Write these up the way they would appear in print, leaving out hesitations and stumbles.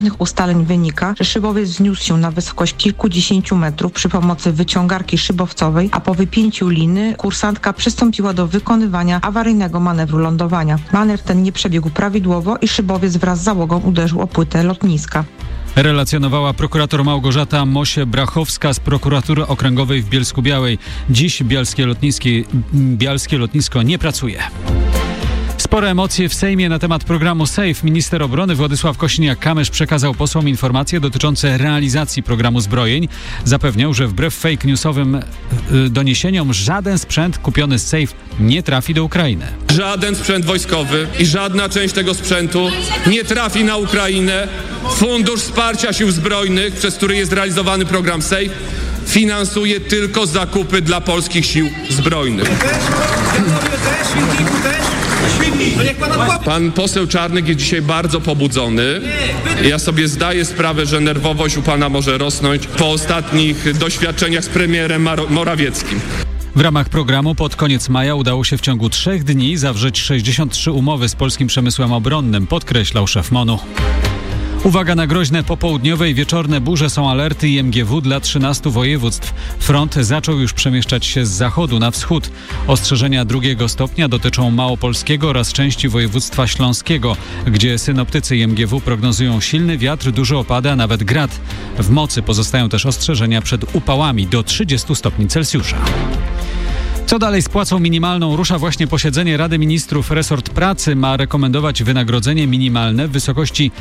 ustaleń wynika, że szybowiec wzniósł się na wysokość kilkudziesięciu metrów przy pomocy wyciągarki szybowcowej, a po wypięciu liny kursantka przystąpiła do wykonywania awaryjnego manewru lądowania. Manewr ten nie przebiegł prawidłowo i szybowiec wraz z załogą uderzył o płytę lotniska. Relacjonowała prokurator Małgorzata Mosie-Brachowska z prokuratury okręgowej w Bielsku-Białej. Dziś bielskie lotnisko nie pracuje. Spore emocje w Sejmie na temat programu SAFE. Minister obrony Władysław Kosiniak-Kamysz przekazał posłom informacje dotyczące realizacji programu zbrojeń. Zapewniał, że wbrew fake newsowym doniesieniom żaden sprzęt kupiony z SAFE nie trafi do Ukrainy. Żaden sprzęt wojskowy i żadna część tego sprzętu nie trafi na Ukrainę. Fundusz Wsparcia Sił Zbrojnych, przez który jest realizowany program SAFE, finansuje tylko zakupy dla polskich sił zbrojnych. Pan poseł Czarnek jest dzisiaj bardzo pobudzony. Ja sobie zdaję sprawę, że nerwowość u pana może rosnąć po ostatnich doświadczeniach z premierem Morawieckim. W ramach programu pod koniec maja udało się w ciągu 3 dni zawrzeć 63 umowy z polskim przemysłem obronnym, podkreślał szef MON-u. Uwaga na groźne popołudniowe i wieczorne burze, są alerty IMGW dla 13 województw. Front zaczął już przemieszczać się z zachodu na wschód. Ostrzeżenia 2 stopnia dotyczą Małopolskiego oraz części województwa śląskiego, gdzie synoptycy IMGW prognozują silny wiatr, duże opady, a nawet grad. W mocy pozostają też ostrzeżenia przed upałami do 30 stopni Celsjusza. Co dalej z płacą minimalną? Rusza właśnie posiedzenie Rady Ministrów. Resort pracy ma rekomendować wynagrodzenie minimalne w wysokości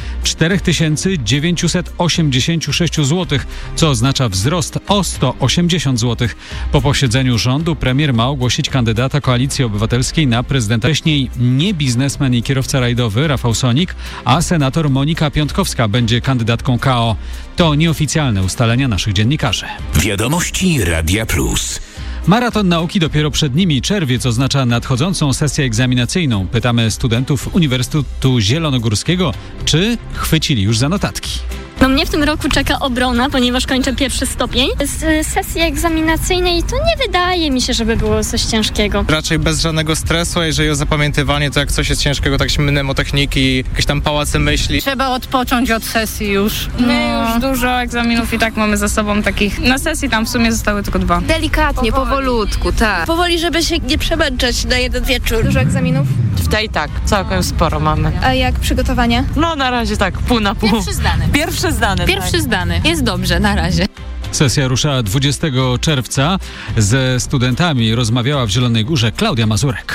4986 zł, co oznacza wzrost o 180 zł. Po posiedzeniu rządu premier ma ogłosić kandydata Koalicji Obywatelskiej na prezydenta. Wcześniej nie biznesmen i kierowca rajdowy Rafał Sonik, a senator Monika Piątkowska będzie kandydatką KO. To nieoficjalne ustalenia naszych dziennikarzy. Wiadomości Radia Plus. Maraton nauki dopiero przed nimi. Czerwiec oznacza nadchodzącą sesję egzaminacyjną. Pytamy studentów Uniwersytetu Zielonogórskiego, czy chwycili już za notatki. No mnie w tym roku czeka obrona, ponieważ kończę 1. stopień. Z sesji egzaminacyjnej to nie wydaje mi się, żeby było coś ciężkiego. Raczej bez żadnego stresu, a jeżeli o zapamiętywanie, to jak coś jest ciężkiego, tak się mnemotechniki, jakieś tam pałace myśli. Trzeba odpocząć od sesji już. My już dużo egzaminów i tak mamy za sobą takich. Na sesji tam w sumie zostały tylko 2. Delikatnie, powolutku, tak. Powoli, żeby się nie przemęczać na jeden wieczór. Dużo egzaminów? Tutaj tak, całkiem sporo mamy. A jak przygotowanie? No na razie tak, pół na pół. Pierwszy zdany. Jest dobrze, na razie. Sesja rusza 20 czerwca. Ze studentami rozmawiała w Zielonej Górze Klaudia Mazurek.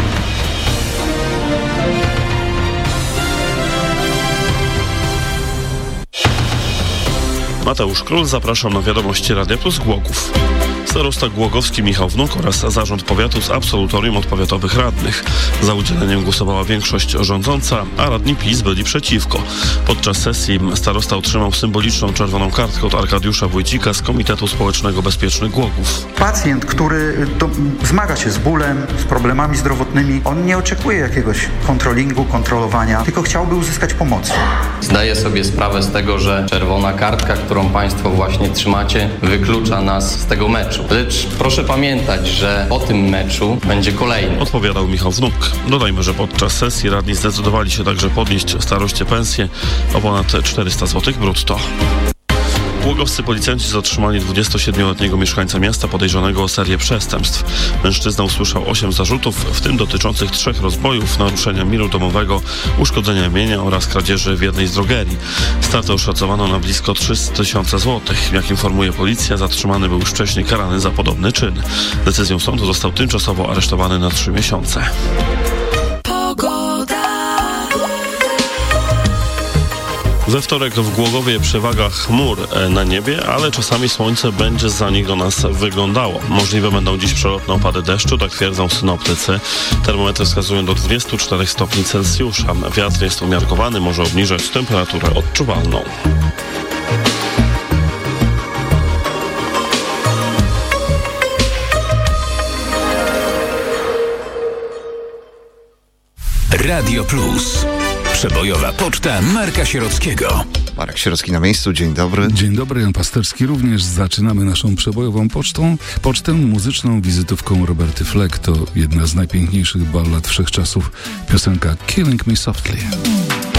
Mateusz Król, zapraszam na wiadomości Radia Plus Głogów. Starosta głogowski Michał Wnuk oraz zarząd powiatu z absolutorium od powiatowych radnych. Za udzieleniem głosowała większość rządząca, a radni PiS byli przeciwko. Podczas sesji starosta otrzymał symboliczną czerwoną kartkę od Arkadiusza Wójcika z Komitetu Społecznego Bezpiecznych Głogów. Pacjent, który zmaga się z bólem, z problemami zdrowotnymi, on nie oczekuje jakiegoś kontrolingu, kontrolowania, tylko chciałby uzyskać pomoc. Zdaję sobie sprawę z tego, że czerwona kartka, którą państwo właśnie trzymacie, wyklucza nas z tego meczu. Lecz proszę pamiętać, że po tym meczu będzie kolejny. Odpowiadał Michał Wnuk. Dodajmy, że podczas sesji radni zdecydowali się także podnieść staroście pensję o ponad 400 zł brutto. Głogowscy policjanci zatrzymali 27-letniego mieszkańca miasta podejrzanego o serię przestępstw. Mężczyzna usłyszał 8 zarzutów, w tym dotyczących 3 rozbojów, naruszenia miru domowego, uszkodzenia mienia oraz kradzieży w jednej z drogerii. Stratę oszacowano na blisko 300 000 złotych. Jak informuje policja, zatrzymany był już wcześniej karany za podobny czyn. Decyzją sądu został tymczasowo aresztowany na 3 miesiące. We wtorek w Głogowie przewaga chmur na niebie, ale czasami słońce będzie za nich do nas wyglądało. Możliwe będą dziś przelotne opady deszczu, tak twierdzą synoptycy. Termometry wskazują do 24 stopni Celsjusza. Wiatr jest umiarkowany, może obniżać temperaturę odczuwalną. Radio Plus. Przebojowa poczta Marka Sierockiego. Marek Sierocki na miejscu, dzień dobry. Dzień dobry, Jan Pasterski. Również zaczynamy naszą przebojową pocztę muzyczną wizytówką Roberty Fleck. To jedna z najpiękniejszych ballad wszechczasów, piosenka Killing Me Softly.